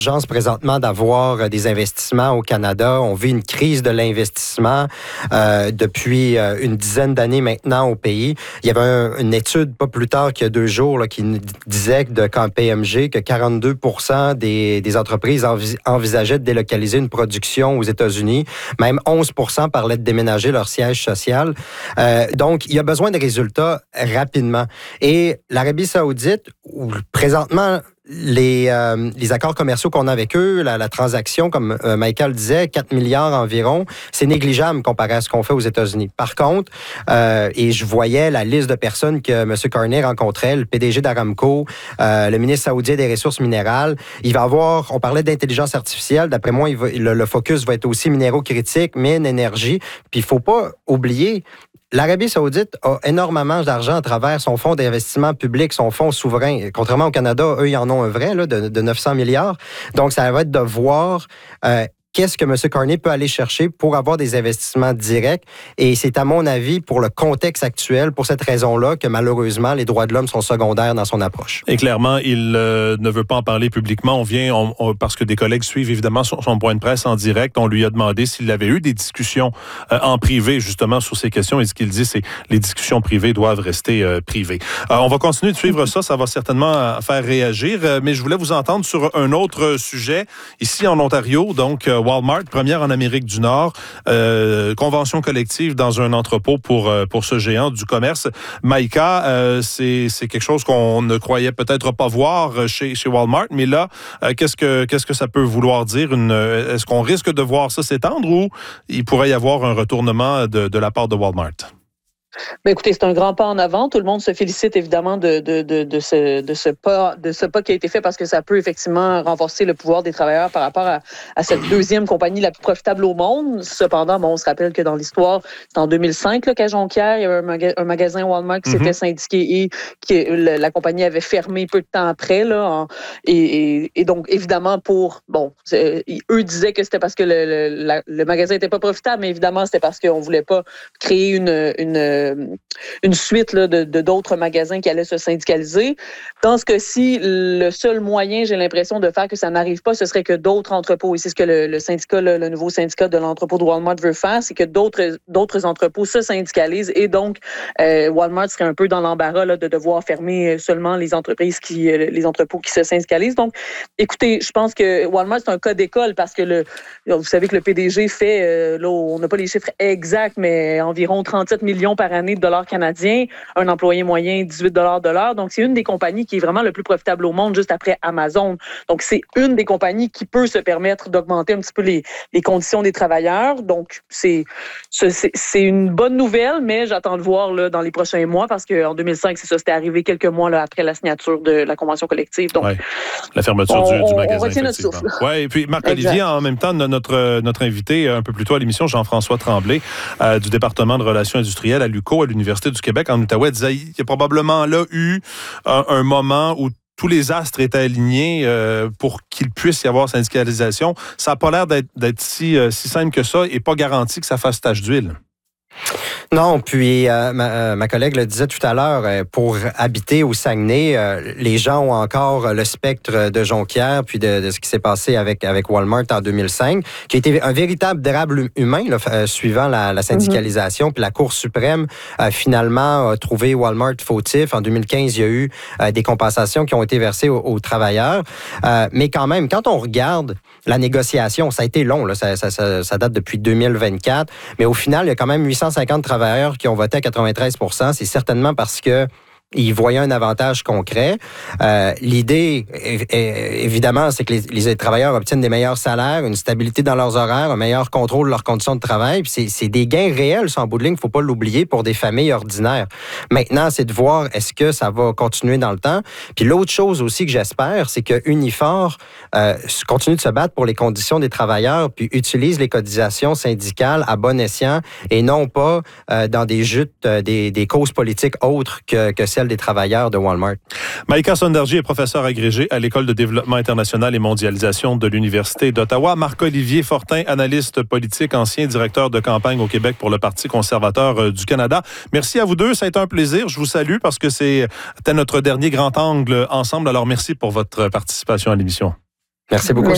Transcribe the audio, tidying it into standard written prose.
Urgence présentement d'avoir des investissements au Canada. On vit une crise de l'investissement depuis une dizaine d'années maintenant au pays. Il y avait une étude pas plus tard qu'il y a 2 jours là, qui disait que de KPMG que 42% des entreprises envisageaient de délocaliser une production aux États-Unis. Même 11% parlaient de déménager leur siège social. Donc, il y a besoin de résultats rapidement. Et l'Arabie Saoudite, où présentement, les accords commerciaux qu'on a avec eux, la transaction, comme Michael disait, 4 milliards environ, c'est négligeable comparé à ce qu'on fait aux États-Unis. Par contre, et je voyais la liste de personnes que M. Carney rencontrait, le PDG d'Aramco, le ministre saoudien des Ressources minérales, il va avoir, on parlait d'intelligence artificielle, d'après moi, le focus va être aussi minéraux critiques, mines, énergie, puis il ne faut pas oublier. L'Arabie Saoudite a énormément d'argent à travers son fonds d'investissement public, son fonds souverain. Contrairement au Canada, eux, ils en ont un vrai là, de 900 milliards. Donc, ça va être de voir qu'est-ce que M. Carney peut aller chercher pour avoir des investissements directs. Et c'est, à mon avis, pour le contexte actuel, pour cette raison-là, que malheureusement, les droits de l'homme sont secondaires dans son approche. Et clairement, il ne veut pas en parler publiquement. On vient, parce que des collègues suivent évidemment son point de presse en direct. On lui a demandé s'il avait eu des discussions en privé, justement, sur ces questions. Et ce qu'il dit, c'est que les discussions privées doivent rester privées. On va continuer de suivre ça. Ça va certainement faire réagir. Mais je voulais vous entendre sur un autre sujet. Ici, en Ontario, donc, Walmart, première en Amérique du Nord, convention collective dans un entrepôt pour ce géant du commerce. Maïka, c'est quelque chose qu'on ne croyait peut-être pas voir chez Walmart, mais là, qu'est-ce que ça peut vouloir dire? Est-ce qu'on risque de voir ça s'étendre ou il pourrait y avoir un retournement de la part de Walmart? Ben écoutez, c'est un grand pas en avant. Tout le monde se félicite évidemment de ce pas qui a été fait parce que ça peut effectivement renforcer le pouvoir des travailleurs par rapport à cette deuxième compagnie la plus profitable au monde. Cependant, on se rappelle que dans l'histoire, c'est en 2005 qu'à Jonquière, il y avait un magasin Walmart qui s'était syndiqué et que la compagnie avait fermé peu de temps après. Là, et donc, évidemment, eux disaient que c'était parce que le magasin n'était pas profitable, mais évidemment, c'était parce qu'on ne voulait pas créer une suite là, de d'autres magasins qui allaient se syndicaliser. Dans ce cas-ci, le seul moyen, j'ai l'impression, de faire que ça n'arrive pas, ce serait que d'autres entrepôts, et c'est ce que le syndicat, le nouveau syndicat de l'entrepôt de Walmart veut faire, c'est que d'autres entrepôts se syndicalisent et donc Walmart serait un peu dans l'embarras là, de devoir fermer seulement les entrepôts qui se syndicalisent. Donc, écoutez, je pense que Walmart, c'est un cas d'école parce que vous savez que le PDG fait, là, on n'a pas les chiffres exacts, mais environ 37 millions par année de dollars canadiens, un employé moyen 18 $ de l'heure. Donc, c'est une des compagnies qui est vraiment le plus profitable au monde, juste après Amazon. Donc, c'est une des compagnies qui peut se permettre d'augmenter un petit peu les conditions des travailleurs. Donc, c'est une bonne nouvelle, mais j'attends de voir là, dans les prochains mois parce qu'en 2005, c'est ça, c'était arrivé quelques mois là, après la signature de la convention collective. Donc, la fermeture du magasin. On retient notre souffle. Oui, et puis Marc-Olivier, en même temps, notre invité un peu plus tôt à l'émission, Jean-François Tremblay, du département de relations industrielles à l'UQO, à l'Université du Québec, en Outaouais, disait qu'il y a probablement là eu un moment où tous les astres étaient alignés pour qu'il puisse y avoir syndicalisation. Ça n'a pas l'air d'être si simple que ça et pas garanti que ça fasse tache d'huile. Non, puis ma collègue le disait tout à l'heure, pour habiter au Saguenay, les gens ont encore le spectre de Jonquière, puis de ce qui s'est passé avec Walmart en 2005, qui a été un véritable drame humain, là, suivant la syndicalisation. Puis la Cour suprême, finalement, a trouvé Walmart fautif. En 2015, il y a eu des compensations qui ont été versées aux travailleurs. Mais quand même, quand on regarde la négociation, ça a été long, là, ça date depuis 2024, mais au final, il y a quand même 850 travailleurs qui ont voté à 93 %. C'est certainement parce que ils voyaient un avantage concret. L'idée, évidemment, c'est que les travailleurs obtiennent des meilleurs salaires, une stabilité dans leurs horaires, un meilleur contrôle de leurs conditions de travail. Puis c'est des gains réels, ça, en bout de ligne, il ne faut pas l'oublier, pour des familles ordinaires. Maintenant, c'est de voir est-ce que ça va continuer dans le temps. Puis l'autre chose aussi que j'espère, c'est que Unifor continue de se battre pour les conditions des travailleurs, puis utilise les cotisations syndicales à bon escient et non pas dans des jutes, des causes politiques autres que celles des travailleurs de Walmart. Maïka Sondarji est professeure agrégée à l'École de développement international et mondialisation de l'Université d'Ottawa. Marc-Olivier Fortin, analyste politique, ancien directeur de campagne au Québec pour le Parti conservateur du Canada. Merci à vous deux, ça a été un plaisir. Je vous salue parce que c'était notre dernier grand angle ensemble. Alors merci pour votre participation à l'émission. Merci beaucoup.